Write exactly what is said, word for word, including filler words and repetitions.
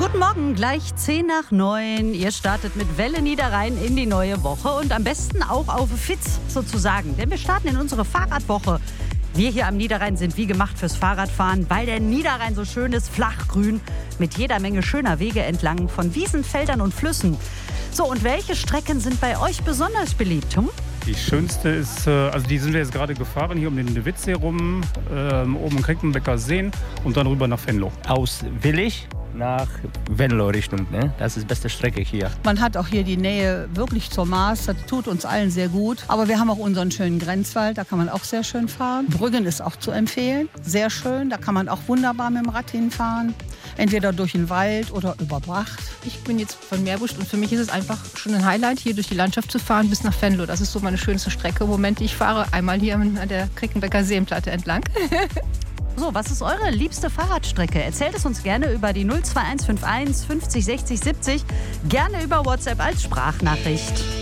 Guten Morgen, gleich zehn nach neun. Ihr startet mit Welle Niederrhein in die neue Woche und am besten auch auf Fitz sozusagen. Denn wir starten in unsere Fahrradwoche. Wir hier am Niederrhein sind wie gemacht fürs Fahrradfahren, weil der Niederrhein so schön ist, flachgrün, mit jeder Menge schöner Wege entlang von Wiesen, Feldern und Flüssen. So, und welche Strecken sind bei euch besonders beliebt? Hm? Die schönste ist, also die sind wir jetzt gerade gefahren, hier um den Witzsee rum, ähm, oben in Krickenbecker Seen und dann rüber nach Venlo. Aus Willig nach Venlo Richtung, ne? Das ist die beste Strecke hier. Man hat auch hier die Nähe wirklich zur Maas, das tut uns allen sehr gut. Aber wir haben auch unseren schönen Grenzwald, da kann man auch sehr schön fahren. Brüggen ist auch zu empfehlen, sehr schön, da kann man auch wunderbar mit dem Rad hinfahren. Entweder durch den Wald oder über Bracht. Ich bin jetzt von Meerbusch und für mich ist es einfach schon ein Highlight, hier durch die Landschaft zu fahren bis nach Venlo. Das ist so meine schönste Strecke im Moment. Ich fahre einmal hier an der Krickenbecker Seenplatte entlang. So, was ist eure liebste Fahrradstrecke? Erzählt es uns gerne über die null zwei eins fünf eins fünfzig sechzig siebzig, gerne über WhatsApp als Sprachnachricht.